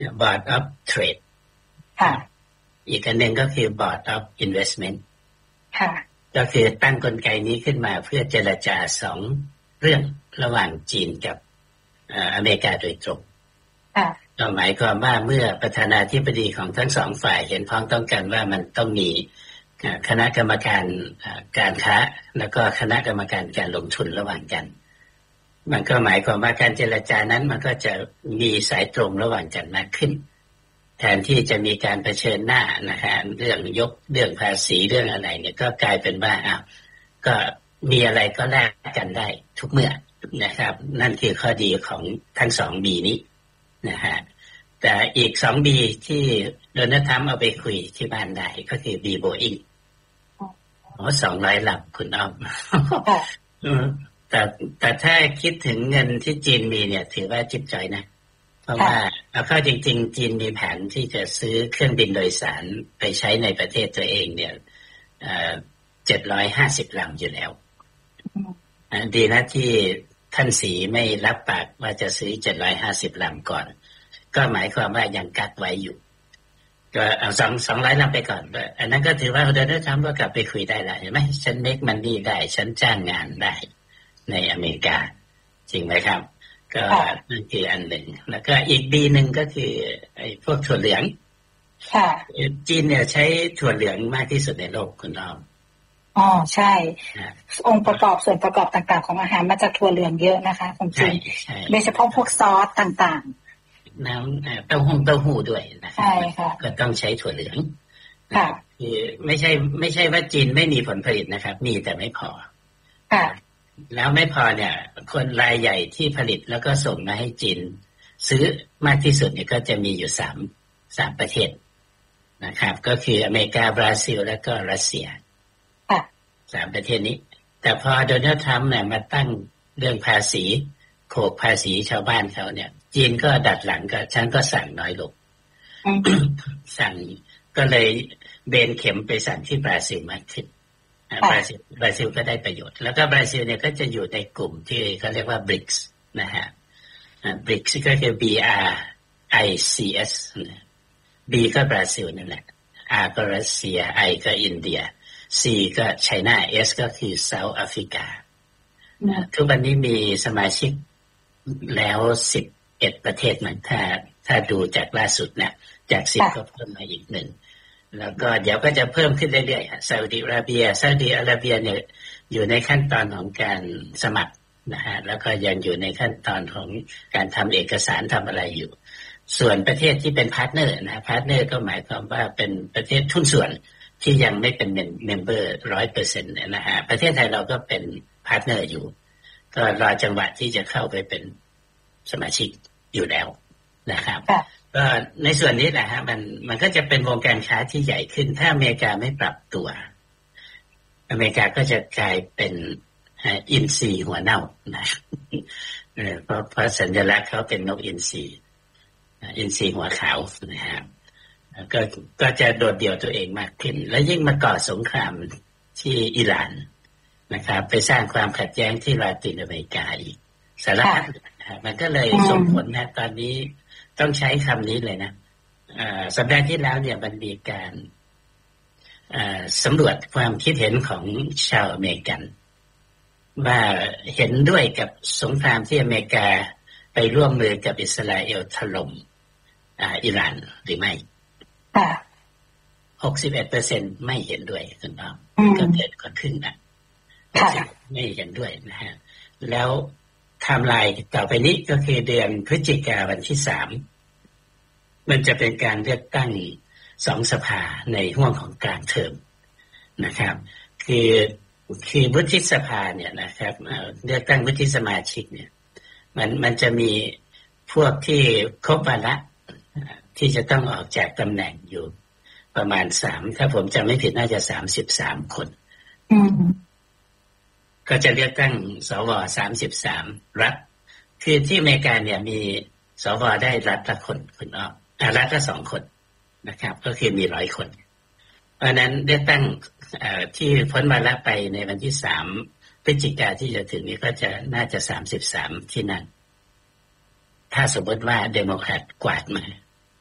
Board of Trade ค่ะอีกอันหนึ่งก็คือ Board of Investment ค่ะก็คือตั้งกลไกนี้ขึ้นมาเพื่อเจรจาสองเรื่องระหว่างจีนกับอเมริกาโดยตรงก็หมายความว่าเมื่อประธานาธิบดีของทั้งสองฝ่ายเห็นพ้องต้องกันว่ามันต้องมีคณะกรรมการการค้าแล้วก็คณะกรรมการการลงทุนระหว่างกันมันก็หมายความว่าการเจรจานั้นมันก็จะมีสายตรงระหว่างกันมากขึ้นแทนที่จะมีการเผชิญหน้านะฮะเรื่องภาษีเรื่องอะไรเนี่ยก็กลายเป็นว่าก็มีอะไรก็แลกกันได้ทุกเมื่อนะครับนั่นคือข้อดีของทั้ง2 B นี้นะฮะแต่อีก2 B ที่โดนัลด์ทรัมป์เอาไปคุยที่บ้านได้ก็คือ B Boeing 200 ลำคุณอ้อม แต่ถ้าคิดถึงเงินที่จีนมีเนี่ยถือว่าจิ๊บจ้อยนะเพราะว่าเอาเข้าจริงๆจีนมีแผนที่จะซื้อเครื่องบินโดยสารไปใช้ในประเทศตัวเองเนี่ย750 ลำอยู่แล้วดีนะที่ท่านสีไม่รับปากว่าจะซื้อ750 ลำก่อนก็หมายความว่ายังกักไว้อยู่ก็เอา200 ลำไปก่อนอันนั้นก็ถือว่าโดนัลด์ทรัมป์ก็กลับไปคุยได้แล้วเห็นไหมฉันเมคมันนี่ได้ฉันจ้างงานได้ในอเมริกาจริงไหมครับก็นั่นคืออันหนึ่งแล้วก็อีกดีหนึ่งก็คือไอ้พวกถั่วเหลืองค่ะจีนเนี่ยใช้ถั่วเหลืองมากที่สุดในโลกคุณอ้อมใช่องค์ประกอบส่วนประกอบต่างๆของอาหารมาจากถั่วเหลืองเยอะนะคะของจีนโดยเฉพาะพวกซอสต่างๆน้ำเต้าหู้ด้วยนะครับใช่ค่ะก็ต้องใช้ถั่วเหลืองค่ะคือไม่ใช่ว่าจีนไม่มีผลผลิตนะครับมีแต่ไม่พอค่ะแล้วไม่พอเนี่ยคนรายใหญ่ที่ผลิตแล้วก็ส่งมาให้จีนซื้อมากที่สุดเนี่ยก็จะมีอยู่3ประเทศนะครับก็คืออเมริกาบราซิลและก็รัสเซีย3ประเทศนี้แต่พอโดนัลด์ทรัมป์เนี่ยมาตั้งเรื่องภาษีโขกภาษีชาวบ้านเขาเนี่ยจีนก็ดัดหลังก็ฉันก็สั่งน้อยลง สั่งก็เลยเบนเข็มไปสั่งที่บราซิลมากขึ้นบราซิลก็ได้ประโยชน์แล้วก็บราซิลเนี่ยก็จะอยู่ในกลุ่มที่เขาเรียกว่า BRICS นะฮะBRICS ก็คือ BRICS B ก็บราซิลนั่นแหละ R ก็รัสเซีย I ก็อินเดีย C ก็ไชน่า S ก็คือเซาท์แอฟริกาทุกวันนี้มีสมาชิกแล้ว11ประเทศมันถ้าดูจากล่าสุดนะจาก10ก็เพิ่มมาอีก1แล้วก็เดี๋ยวก็จะเพิ่มขึ้นเรื่อยๆซาอุดิอาระเบียเนี่ยอยู่ในขั้นตอนของการสมัครนะฮะแล้วก็ยังอยู่ในขั้นตอนของการทำเอกสารทำอะไรอยู่ส่วนประเทศที่เป็นพาร์ทเนอร์นะพาร์ทเนอร์ก็หมายความว่าเป็นประเทศทุนส่วนที่ยังไม่เป็นเมมเบอร์ 100% นะฮะประเทศไทยเราก็เป็นพาร์ทเนอร์อยู่ก็รอจังหวะที่จะเข้าไปเป็นสมาชิกอยู่แล้วนะครับก็ในส่วนนี้แหละฮะมันก็จะเป็นวงการค้าที่ใหญ่ขึ้นถ้าอเมริกาไม่ปรับตัวอเมริกาก็จะกลายเป็นอินทรีหัวเน่านะเพราะสัญลักษณ์เขาเป็นนกอินทรีหัวขาวนะครับก็จะโดดเดี่ยวตัวเองมากขึ้นและยิ่งมาก่อสงครามที่อิหร่านนะครับไปสร้างความขัดแย้งที่ลาตินอเมริกาอีกสารพัดมันก็เลยส่งผลนะตอนนี้ต้องใช้คำนี้เลยนะสัปดาห์ที่แล้วเนี่ยมันมีการสำรวจความคิดเห็นของชาวอเมริกันว่าเห็นด้วยกับสงครามที่อเมริกาไปร่วมมือกับอิสราเอลถล่มอิหร่านหรือไม่61% ไม่เห็นด้วยคุณน้องก็เกิดกว่าครึ่งนะไม่เห็นด้วยนะฮะแล้วไทม์ไลน์ต่อไปนี้ก็คือเดือนพฤศจิกายนวันที่3มันจะเป็นการเลือกตั้ง2 สภาในห่วงของกลางเทอมนะครับคือวุฒิสภาเนี่ยนะครับเลือกตั้งวุฒิสมาชิกเนี่ยมันจะมีพวกที่ครบวาระที่จะต้องออกจากตำแหน่งอยู่ประมาณ3ถ้าผมจำไม่ผิดน่าจะ33 คนก็จะเลือกตั้งสว33รัฐคือที่อเมริกาเนี่ยมีสวได้รัฐละคนคุณอ้อรัฐละ2 คนนะครับก็คือมี100 คนเพราะนั้นเลือกตั้งที่พ้นวาระไปในวันที่3พฤศจิกายนที่จะถึงนี้ก็จะน่าจะ33ที่นั่นถ้าสมมติว่าเดโมแครตกวาดมา